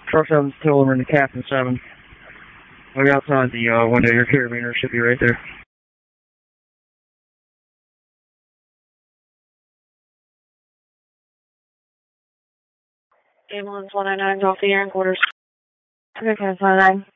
Truck 7's still over in the Captain 7. Look outside the window. Your carabiner should be right there. Ambulance 109 off the air in quarters. Okay, 109.